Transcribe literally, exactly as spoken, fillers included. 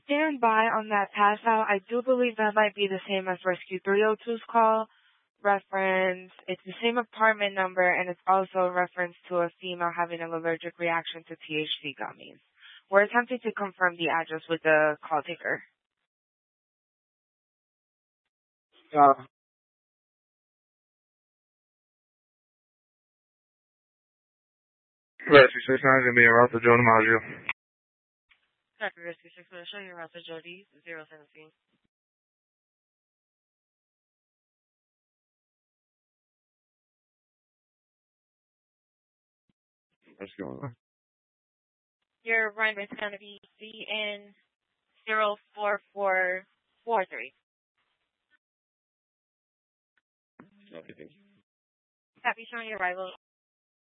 stand by on that pass out. I do believe that might be the same as Rescue three oh two's call. Reference, it's the same apartment number, and it's also a reference to a female having an allergic reaction to T H C gummies. We're attempting to confirm the address with the call taker. Uh, Rescue six nine going to be around the Joe DiMaggio. Copy, Rescue six nine, show you route to Jody, zero seventeen. What's going on? Your run is going to be C N zero four four four three. Okay, thank you. Copy, showing your arrival